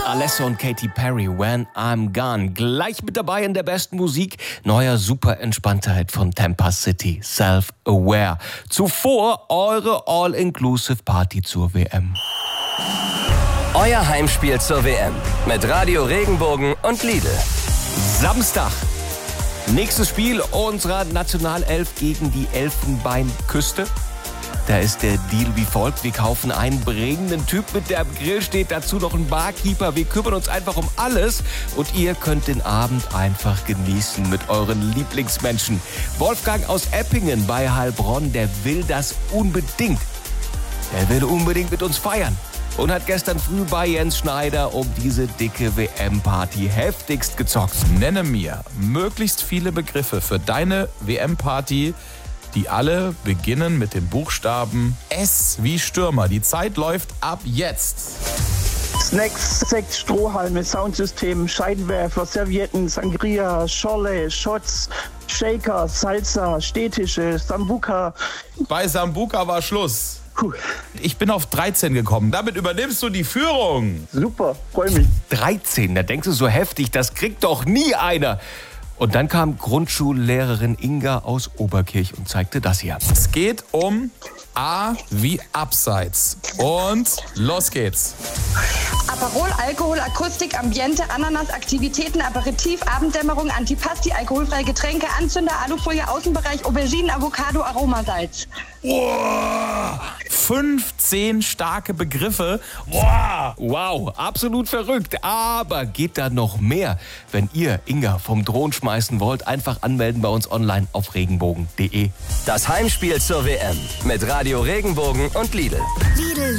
Alesso und Katy Perry, When I'm Gone. Gleich mit dabei in der besten Musik, neuer super Entspanntheit von Tampa City, Self-Aware. Zuvor eure All-Inclusive-Party zur WM. Euer Heimspiel zur WM mit Radio Regenbogen und Lidl. Samstag. Nächstes Spiel unserer Nationalelf gegen die Elfenbeinküste. Da ist der Deal wie folgt. Wir kaufen einen bringenden Typ mit, der am Grill steht, dazu noch einen Barkeeper. Wir kümmern uns einfach um alles und ihr könnt den Abend einfach genießen mit euren Lieblingsmenschen. Wolfgang aus Eppingen bei Heilbronn, der will das unbedingt. Der will unbedingt mit uns feiern und hat gestern früh bei Jens Schneider um diese dicke WM-Party heftigst gezockt. Nenne mir möglichst viele Begriffe für deine WM-Party, die alle beginnen mit dem Buchstaben S wie Stürmer. Die Zeit läuft ab jetzt. Snacks, Sekt, Strohhalme, Soundsystem, Scheinwerfer, Servietten, Sangria, Schorle, Shots, Shaker, Salsa, Stehtische, Sambuca. Bei Sambuca war Schluss. Ich bin auf 13 gekommen. Damit übernimmst du die Führung. Super, freue mich. 13, da denkst du so heftig, das kriegt doch nie einer. Und dann kam Grundschullehrerin Inga aus Oberkirch und zeigte das hier. Es geht um A wie Abseits. Und los geht's. Aperol, Alkohol, Akustik, Ambiente, Ananas, Aktivitäten, Aperitif, Abenddämmerung, Antipasti, alkoholfreie Getränke, Anzünder, Alufolie, Außenbereich, Auberginen, Avocado, Aromasalz. Boah, 15 starke Begriffe. Wow, absolut verrückt. Aber geht da noch mehr? Wenn ihr Inga vom Thron schmeißen wollt, einfach anmelden bei uns online auf regenbogen.de. Das Heimspiel zur WM mit Radio Regenbogen und Lidl.